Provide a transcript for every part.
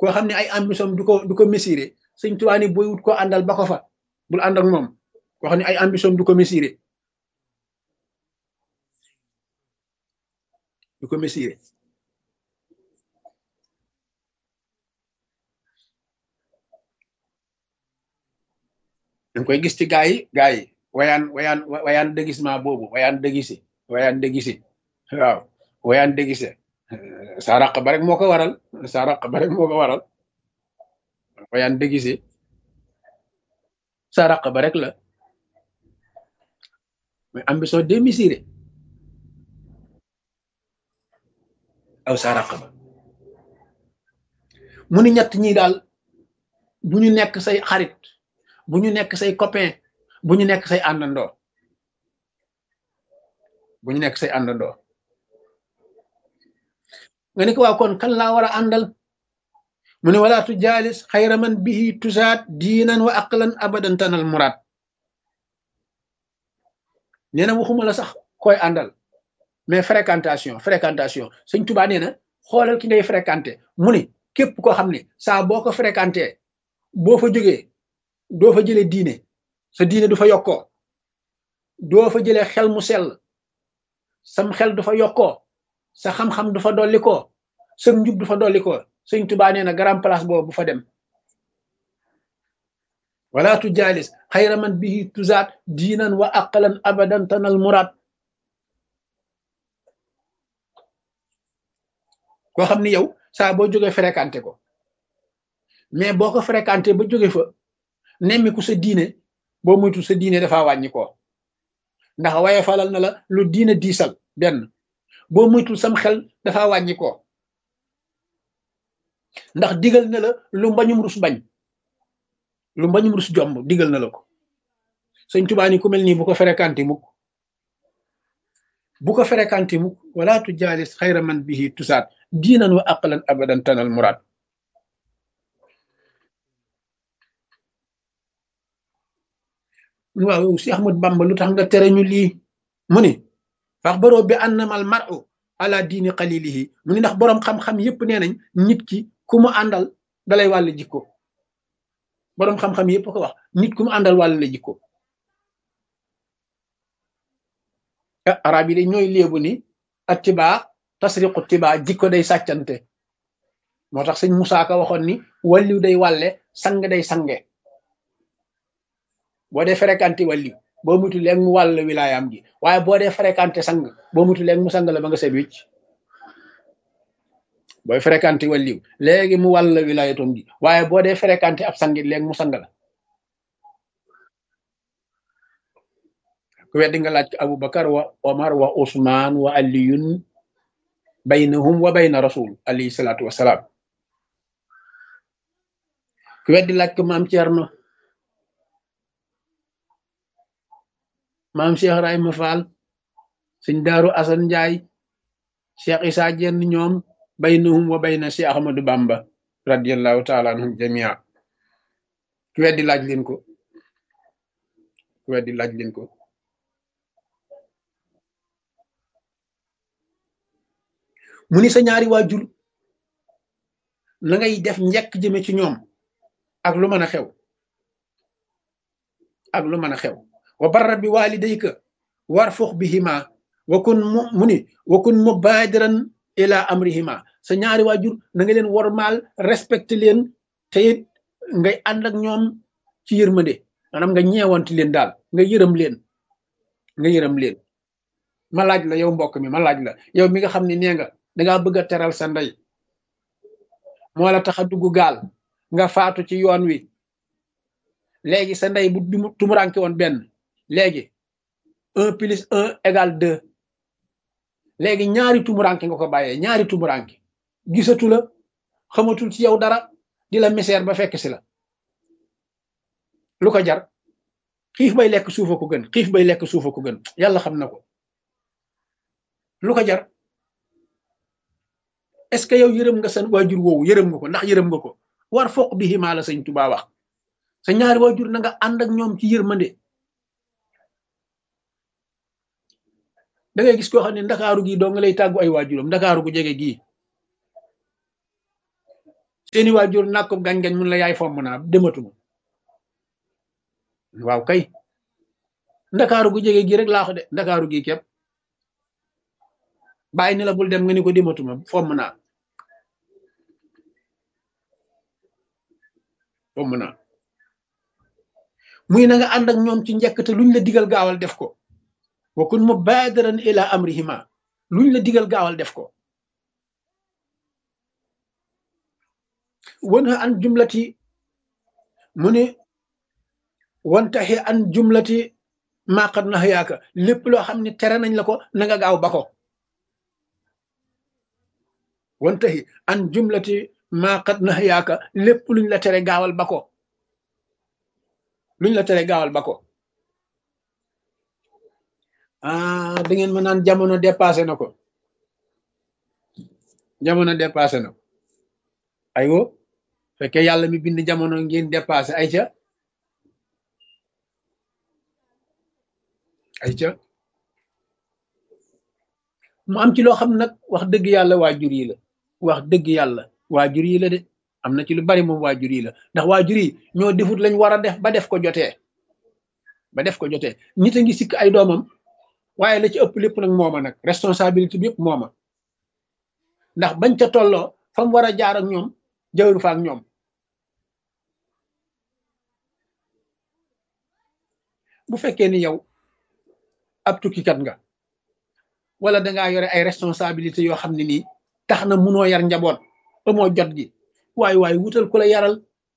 koo xam ne ay ambition du ko mesurer sëñ Tuubaa ni booy wut ko àndal ba ko fa bul ànd ak moom koo xam ne ay ambition du ko mesurer du ko mesurer danga koy gis ci gaa yi wayaan déguisement boobu wayaan déguisé waaw wayaan déguisé saraq ba rek moo ko waral wayaan déguisé saraq ba rek la mais ambition démesurée aw saraq ba mu ni ñett ñi daal bu ñu nekk say xarit bu ñu nekk say copain bu ñu nekk say àndandoo nga ne ko waaw kon kan laa war a àndal mu ne wala tu jaalis xayra man bihi tusaat diinan wa aqlan abadan tanal muraad nee na waxuma la sax koy àndal mais fréquentation sëñ Tuubaa nee na xoolal ki ngay fréquenté mu ne képp koo xam ne saa boo ko fréquenté boo fa jógee doo fa jëlee diine sa diine du fa yokkoo doo fa jëlee xel mu sell sam xel du fa yokkoo sa xam-xam du fa dollikoo sa njub du fa dollikoo sëñ Tuubaa nee na grand place boobu bu fa dem wala tu jaalis xayra man bihi tuzaat diinan wa aqalan abadan tanal muraad koo xam ni yow saa boo jógee fréquenté ko mais boo ko fréquenté ba jóge fa nemmiku sa diine boo moytu sa diine dafa wàññi ko ndax waaye falal na la lu diine diisal benn boo moytul sam xel dafa wàññi ko ndax digal na la lu mbañum rus bañ lu mbañum rus jomb digal na la ko sëñ Tuubaa ni ku mel nii bu ko fréquenté mukk wala tu jaalis xayra man bihi tusaat diinan wa aqlan abadan tanal muraad waaw si Ahmad Bamba lu tax nga tere ñu lii mu ni fax baroo bi annamal mar'u ala diini qalilihi mu ni ndax boroom xam-xam yépp nee nañ nit ki ku mu àndal dalay wàll jikko boroom xam-xam yépp ko wax nit ku mu àndal wàll la jikko arab yi de ñooy léebu ni attibaa tasriqu tibaa jikko day sàccante moo tax sëñ Musaa Ka waxoon ni wàlliw day wàlle sang day sange boo dee fréquenté wàlliw boo mutu leeg mu wàll wilaayaam gi waaye boo dee fréquenté sang boo mutu leeg mu sang la ba nga set wicc booy fréquenté wàlliw léegi mu wàll wilaayatom gi waaye boo dee fréquenté ab sangit leeg mu sang la ku weddi nga laaj ko Abubakar wa Omar wa Usmaan wa Aliyun baynahum wa bayna rasul alayhi salaatu wasalaam ku weddi laaj ko maam Cerno maam Cheikh Ibrahima Fall sëñ Daaru Asan Njaay Cheikh Isaa Jenn ñoom baynahum wa bayna Cheikh Ahmadou Bamba radiyallahu taala anhum jamia ku weddi laaj leen ko mu ni sa ñaari waajur na ngay def njëkk jëme ci ñoom ak lu mën a xew wa barra bi walidayka warfux bihima wa kun mubadiran ila amrihima sa ñaari waajur na nga leen wormaal respecté leen te it ngay ànd ak ñoom ci yërmande maanaam nga ñeewanti leen daal nga yërëm leen ma laaj la yow mbokk mi yow mi nga xam ne nee nga dangaa bëgg a teral sa ndey moo la tax a dugg gaal nga faatu ci yoon wi léegi sa ndey bu tumuranke woon benn léegi 1+1 = 2 léegi ñaari tumuranke nga ko bàyyee ñaari tumuranke gisatu la xamatul ci yow dara di la misère ba fekk si la lu ko jar xiif bay lekk suufa ko gën yàlla xam na ko lu ko jar est-ce que yow yërëm nga seen waajur woowu yërëm nga ko war foq bi ximaa la sëñ Tuubaa wax sa ñaari waajur na nga ànd ak ñoom ci yërmande da ngay gis koo xam ne ndakaaru gii doo nga lay tàggu ay waajuram ndakaaru gu jege gii seeni waajur nàkko gañ-gañ mun la yaay fomm naa dematuma waaw kay ndakaaru gu jege gi rek laaxu de ndakaaru gi képp bàyyi ni la bul dem nga ni ko dematuma fomm naa muy na nga ànd ak ñoom ci njëkk te luñ la digal gaawal def ko wa kun mubadiran ila amrihima luñ la digal gaawal def ko wanha an jumlati mu ne wantaxi an jumlati maa qad nahayaaka lépp loo xam ne tere nañ la ko na nga gaaw ba ko wantaxi an jumlati maa qad nahayaaka lépp luñ la tere gaawal ba ko luñ la tere gaawal ba ko da ngeen ma naan jamono dépassé na ko jamono dépassé na ko aywo fekkee yàlla mi bind jamono ngeen dépassé ay ca mu am ci loo xam nag wax dëgg yàlla waajur yi la wax dëgg yàlla waajur yi la de am na ci lu bari moom waajur yi la ndax waajur yi ñoo defut lañ war a def ba def ko jotee nit a ngi sikk ay doomam waaye la ci ëpp lépp nag mooma nag responsabilité bi yëpp mooma ndax bañ ca tolloo fa mu war a jaar ak ñoom jawru fa ak ñoom bu fekkee ni yow ab tukkikat nga wala dangaa yore ay responsabilité yoo xam ne nii tax na munoo yar njaboot amoo jot gi waaye wutal ku la yaral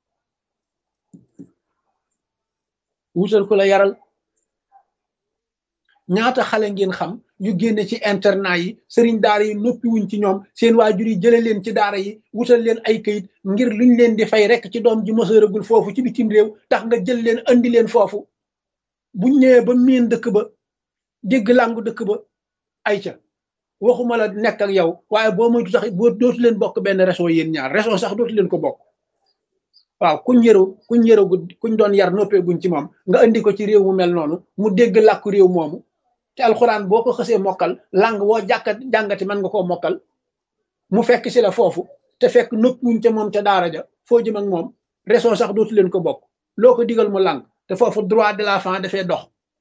ñaata xale ngeen xam yu génne ci internat yi sëriñ daara yi noppi wuñ ci ñoom seen waajur yi jële leen ci daara yi wutal leen ay kayit ngir luñ leen di fay rek ci doom ji mësëragul foofu ci bitim réew tax nga jël leen andi leen foofu buñ ñëwee ba miin dëkk ba dégg làngu dëkk ba ay ca waxuma la nekk ak yow waaye boo moytu sax boo dootu leen bokk benn région yéen ñaar région sax dootu leen ko bokk waaw kuñ doon yar noppeeguñ ci moom nga andi ko ci réew mu mel noonu mu dégg làkku réew moomu te alxuraan boo ko xësee mokkal lang woo jàngati mën nga koo mokkal mu fekk si la foofu te fekk noppiwuñ ca moom ca daara ja foo jëm ak moom région sax dootu leen ko bokk loo ko digal mu lang te foofu droit de l'enfant dafay dox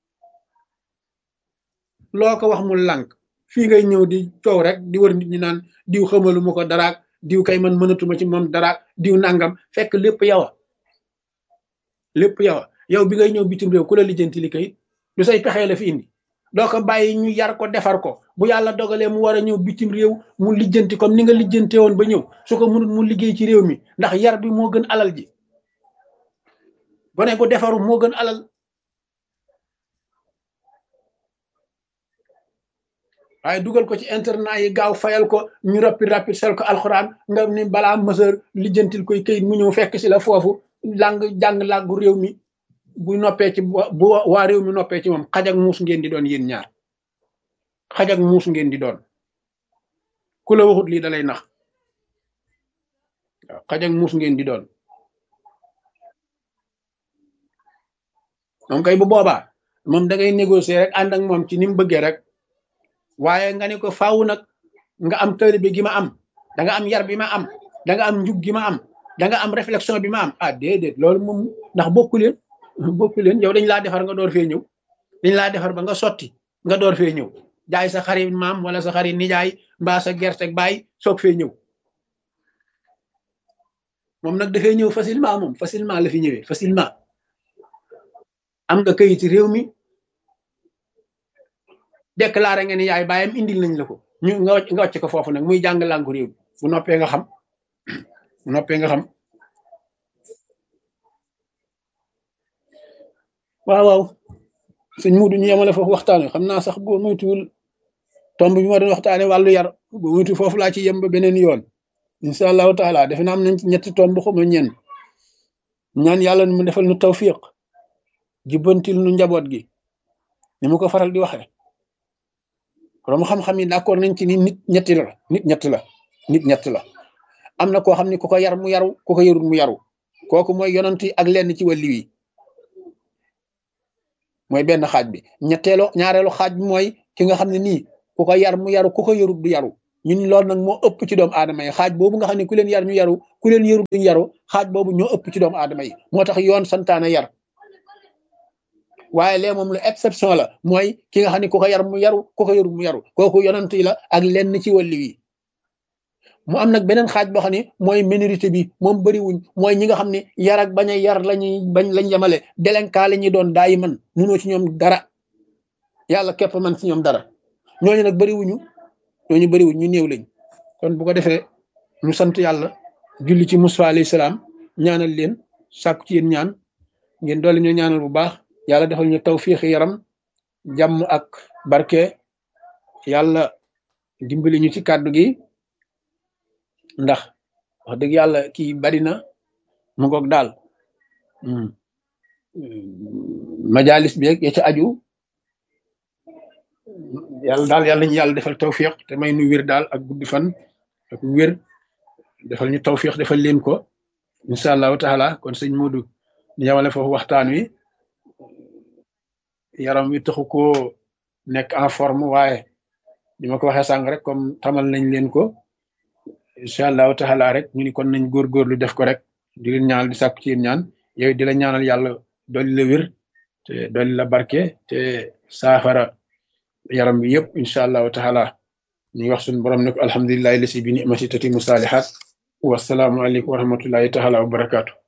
loo ko wax mu lànk fii ngay ñëw di coow rek di wër nit ñi naan diw xamalu ma ko daraak diw kay man mënatuma ci moom daraak diw nangam fekk lépp yow bi ngay ñëw bitim réew ku la lijjanti li kay du say pexee la fi indi doo ko bàyyi ñu yar ko defar ko bu yàlla dogalee mu war a ñëw bitim réew mu lijjanti comme ni nga lijjante woon ba ñëw su ko mënut mu liggéey ci réew mi ndax yar bi moo gën alal ji gone gu defaru moo gën alal waaye dugal ko ci internet yi gaaw fayal ko ñu rapide sel ko alxuraan nga ni balaa mësër lijjantil koy këyit mu ñëw fekk si la foofu jàng làggu réew mi bu noppee ci bu waa réew mi noppee ci moom xaj ak muus ngeen di doon yéen ñaar xaj ak muus ngeen di doon ku la waxut lii dalay nax waaw xaj ak muus ngeen di doon moom kay bu boobaa moom da ngay négocier rek ànd ak moom ci ni mu bëggee rek waaye nga ne ko faaw nag nga am taalibe gi ma am da nga am yar bi ma am da nga am njub gi ma am da nga am réflexion bi ma am déedéet loolu moom ndax bokku leen yow dañ laa defar nga door fee ñëw dañ laa defar ba nga sotti nga door fee ñëw jaay sa xari maam wala sa xari nijaay mbaa sa gerte baay soog fee ñëw moom nag dafay ñëw facilement la fi ñëwee facilement am nga kayiti réew mi déclaré nga ni yaay baayam indil nañ la ko ñu nga wàcc ko foofu nag muy jàng làngu réew bu noppee nga xam waaw sëñ Muudu ñu yemale foofu waxtaane xam naa sax boo moytuwul tomb bi ma doon waxtaane wàllu yar boo moytu foofu laa ci yem ba beneen yoon incha allahu taala defe naa am nañ ci ñetti tomb xuma ñenn ñaan yàlla mu defal nu tawfiq jubbantil nu njaboot gi ni mu ko faral di waxee borom xam-xam yi d'accord nañ ci ni nit ñett la am na koo xam ne ku ko yar mu yaru ku ko yarul mu yaru kooku mooy yonent yi ak lenn ci wàllu yi mooy benn xaaj bi ñaareelu xaaj bi mooy ki nga xam ne nii ku ko yar mu yaru ku ko yarul du yaru ñun loolu nag moo ëpp ci doomu aadama yi xaaj boobu nga xam ne ku leen yar ñu yaru ku leen yaru duñ yaru xaaj boobu ñoo ëpp ci doomu aadama yi moo tax yoon santaane yar waaye lee moom lu exception la mooy ki nga xam ne ku ko yar mu yaru ku ko yaru mu yaru kooku yonent yi la ak lenn ci wàllu wi mu am nag beneen xaaj boo xam ne mooy minorité bi moom bëriwuñ mooy ñi nga xam ne yar ak bañ a yar lañ yemale délinquant la ñuy doon daayi man munoo ci ñoom dara yàlla képp man ci ñoom dara ñooñu nag bëriwuñ ñu néew lañ kon bu ko defee ñu sant yàlla julli ci Musaa alayhi salaam ñaanal leen sàkku ci yéen ñaan ngeen doole ñu ñaanal bu baax yàlla defal ñu tawfiixi yaram jàmm ak barke yàlla dimbali ñu ci kàddu gi ndax wax dëgg yàlla kii bari na mu ngoog daal majalis bi ya ca aju yàlla ñu yàlla defal tawfiq te may nu wér daal ak guddi fan ak wér defal ñu tawfiq defal leen ko incha allahu taala kon sëñ Modou ñu yamale foofu waxtaan wi yaram wi taxu koo nekk en forme waaye ni ma ko waxee sànq rek comme tamal nañ leen ko incha allahu taala rek ñu ni kon nañ góorgóorlu def ko rek di leen ñaanal di sàkku ci yéen ñaan yow di la ñaanal yàlla dolli la wér te dolli la barke te saafara yaram bi yëpp incha allahu taala ñuy wax suñu borom ne ko alhamdulilahi lasi bi nimati tatimu saalihat wasalaamu aleykum wa rahmatullahi taala wa barakaatu